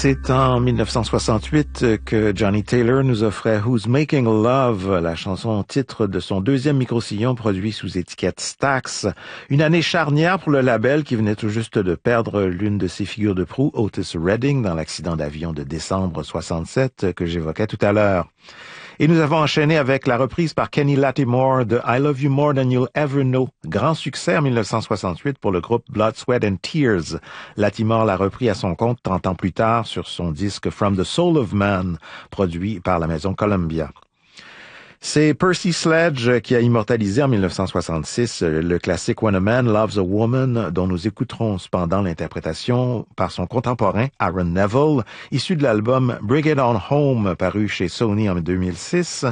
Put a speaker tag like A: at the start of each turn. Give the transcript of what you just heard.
A: C'est en 1968 que Johnny Taylor nous offrait Who's Making Love, la chanson titre de son deuxième micro-sillon produit sous étiquette Stax. Une année charnière pour le label qui venait tout juste de perdre l'une de ses figures de proue, Otis Redding, dans l'accident d'avion de décembre 67 que j'évoquais tout à l'heure. Et nous avons enchaîné avec la reprise par Kenny Lattimore de I Love You More Than You'll Ever Know. Grand succès en 1968 pour le groupe Blood, Sweat and Tears. Lattimore l'a repris à son compte 30 ans plus tard sur son disque From the Soul of Man, produit par la maison Columbia. C'est Percy Sledge qui a immortalisé en 1966 le classique When a Man Loves a Woman, dont nous écouterons cependant l'interprétation par son contemporain Aaron Neville, issu de l'album Bring It On Home, paru chez Sony en 2006.